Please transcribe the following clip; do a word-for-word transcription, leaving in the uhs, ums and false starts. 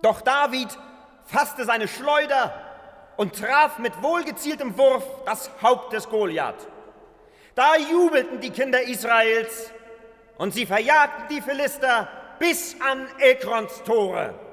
Doch David fasste seine Schleuder und traf mit wohlgezieltem Wurf das Haupt des Goliath. Da jubelten die Kinder Israels und sie verjagten die Philister bis an Ekrons Tore.